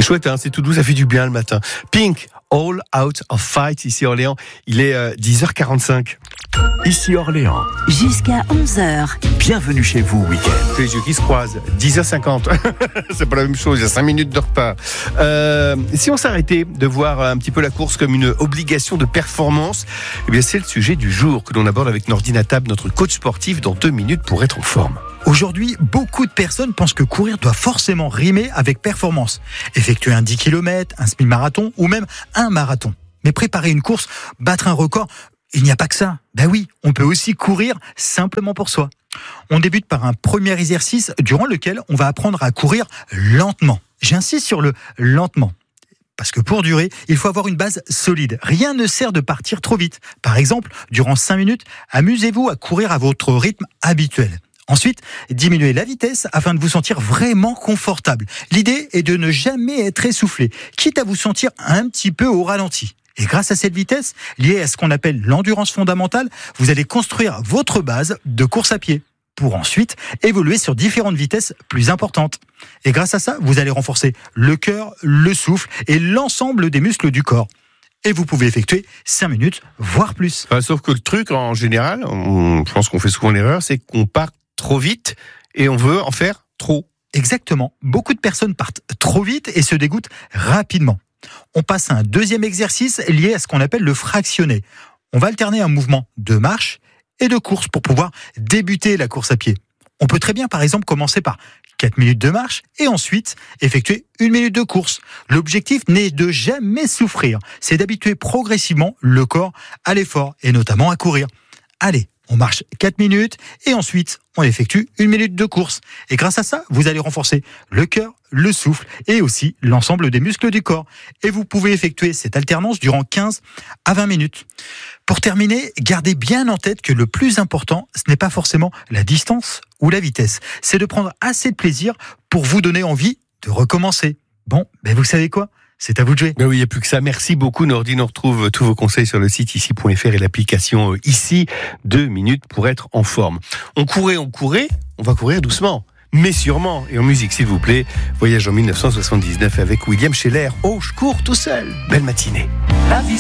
chouette, c'est tout doux, ça fait du bien le matin. Pink, All Out of Fight, ici à Orléans. Il est 10h45. Ici Orléans. Jusqu'à 11h. Bienvenue chez vous, week-end. Les yeux qui se croisent. 10h50. C'est pas la même chose, il y a 5 minutes de retard. Si on s'arrêtait de voir un petit peu la course comme une obligation de performance, eh bien c'est le sujet du jour que l'on aborde avec Nordine Atab, notre coach sportif, dans 2 minutes pour être en forme. Aujourd'hui, beaucoup de personnes pensent que courir doit forcément rimer avec performance. Effectuer un 10 km, un semi-marathon ou même un marathon. Mais préparer une course, battre un record, il n'y a pas que ça. Ben oui, on peut aussi courir simplement pour soi. On débute par un premier exercice durant lequel on va apprendre à courir lentement. J'insiste sur le lentement. Parce que pour durer, il faut avoir une base solide. Rien ne sert de partir trop vite. Par exemple, durant 5 minutes, amusez-vous à courir à votre rythme habituel. Ensuite, diminuez la vitesse afin de vous sentir vraiment confortable. L'idée est de ne jamais être essoufflé, quitte à vous sentir un petit peu au ralenti. Et grâce à cette vitesse, liée à ce qu'on appelle l'endurance fondamentale, vous allez construire votre base de course à pied, pour ensuite évoluer sur différentes vitesses plus importantes. Et grâce à ça, vous allez renforcer le cœur, le souffle et l'ensemble des muscles du corps. Et vous pouvez effectuer 5 minutes, voire plus. Sauf que le truc, en général, je pense qu'on fait souvent l'erreur, c'est qu'on part trop vite et on veut en faire trop. Exactement. Beaucoup de personnes partent trop vite et se dégoûtent rapidement. On passe à un deuxième exercice lié à ce qu'on appelle le fractionné. On va alterner un mouvement de marche et de course pour pouvoir débuter la course à pied. On peut très bien, par exemple, commencer par 4 minutes de marche et ensuite effectuer 1 minute de course. L'objectif n'est de jamais souffrir, c'est d'habituer progressivement le corps à l'effort et notamment à courir. Allez, on marche 4 minutes et ensuite on effectue 1 minute de course. Et grâce à ça, vous allez renforcer le cœur, le souffle et aussi l'ensemble des muscles du corps. Et vous pouvez effectuer cette alternance durant 15 à 20 minutes. Pour terminer, gardez bien en tête que le plus important, ce n'est pas forcément la distance ou la vitesse. C'est de prendre assez de plaisir pour vous donner envie de recommencer. Bon, vous savez quoi ? C'est à vous de jouer. Ben oui, il n'y a plus que ça. Merci beaucoup, Nordine. On retrouve tous vos conseils sur le site ici.fr et l'application ici. 2 minutes pour être en forme. On courait, on va courir doucement, mais sûrement. Et en musique, s'il vous plaît. Voyage en 1979 avec William Scheller. Oh, je cours tout seul. Belle matinée.